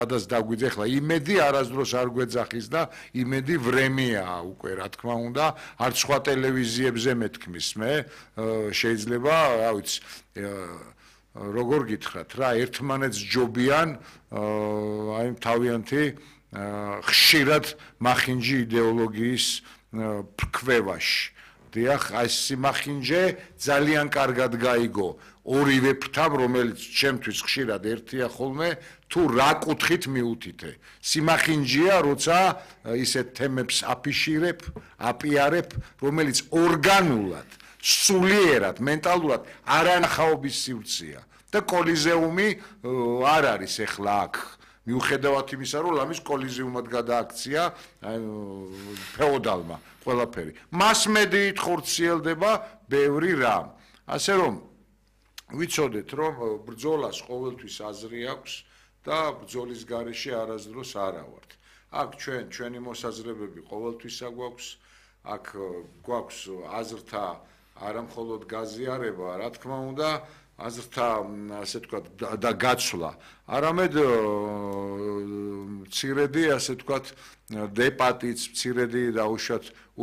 სადაც დაგვიძე ხლა იმედი არასდროს არ გვეძახის და იმედი ვრემია უკვე რა თქმა უნდა არც სხვა ტელევიზიებზე მეთქმის მე შეიძლება რა ვიცი როგორ გითხრათ რა ერთმანეთს ჯობიან აი თავიანთი ხშირად მახინჯი იდეოლოგიის ფრქვევაში დიახ აი სიმახინჯე ძალიან კარგად გაიგო ორივე ფრთამ რომელიც ჩემთვის ხშირად ერთია ხოლმე თუ რა კუთხით მიუთითე სიმახინჯეა როცა ისეთ თემებს აფიშირებ აპიარებ რომელიც ორგანულად სულიერად მენტალურად არანახაობის სივრცეა და კოლიზეუმი არ არის ეხლა აქ მიუხედავად იმისა რომ ამის კოლიზეუმად გადააქცია ფეოდალმა ყველაფერი მასმედიით ხორციელდება ბევრი რამ ასე რომ ვიცოდეთ რომ ბრძოლას ყოველთვის აზრი აქვს და ბრძოლის გარეშე არასდროს არა ვართ აქ ჩვენი მოსაზრებები ყოველთვის აგვაქვს აქ გვაქვს აზრთა არა მხოლოდ გაზიარება რა თქმა უნდა აზრთა ასე თქვა და გაცვლა არამედ მცირედი ასე თქვა დებატიც მცირედი დაუშვათ